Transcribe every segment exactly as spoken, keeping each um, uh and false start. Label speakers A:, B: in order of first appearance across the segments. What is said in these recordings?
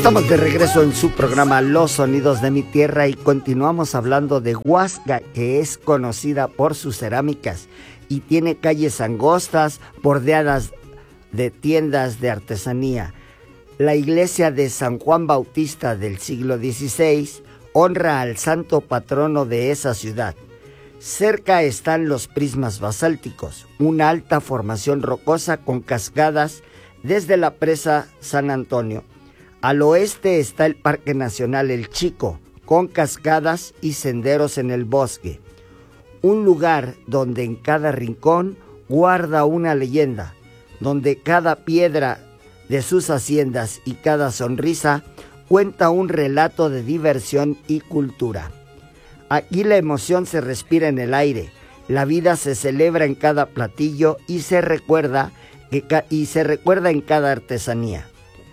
A: Estamos de regreso en su programa Los Sonidos de mi Tierra y continuamos hablando de Huasca, que es conocida por sus cerámicas y tiene calles angostas bordeadas de tiendas de artesanía. La iglesia de San Juan Bautista del siglo dieciséis honra al santo patrono de esa ciudad. Cerca están los prismas basálticos, una alta formación rocosa con cascadas desde la presa San Antonio. Al oeste está el Parque Nacional El Chico, con cascadas y senderos en el bosque. Un lugar donde en cada rincón guarda una leyenda, donde cada piedra de sus haciendas y cada sonrisa cuenta un relato de diversión y cultura. Aquí la emoción se respira en el aire, la vida se celebra en cada platillo y se recuerda, que ca- y se recuerda en cada artesanía.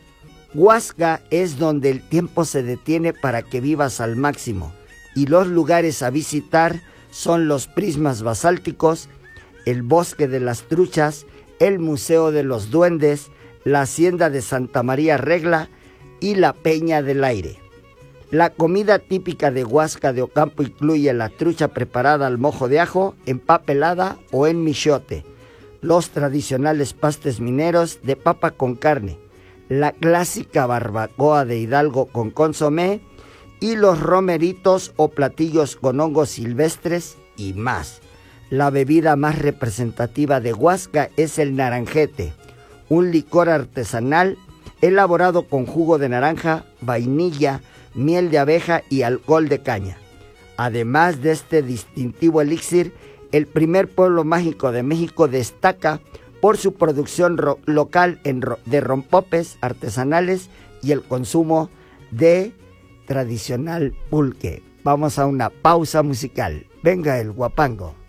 A: Huasca es donde el tiempo se detiene para que vivas al máximo y los lugares a visitar son los prismas basálticos, el bosque de las truchas, el Museo de los Duendes, la Hacienda de Santa María Regla y la Peña del Aire. La comida típica de Huasca de Ocampo incluye la trucha preparada al mojo de ajo, empapelada o en michote, los tradicionales pastes mineros de papa con carne, la clásica barbacoa de Hidalgo con consomé y los romeritos o platillos con hongos silvestres y más. La bebida más representativa de Huasca es el naranjete, un licor artesanal elaborado con jugo de naranja, vainilla, miel de abeja y alcohol de caña. Además de este distintivo elixir, el primer pueblo mágico de México destaca por su producción ro- local en ro- de rompopes artesanales y el consumo de tradicional pulque. Vamos a una pausa musical. Venga el guapango.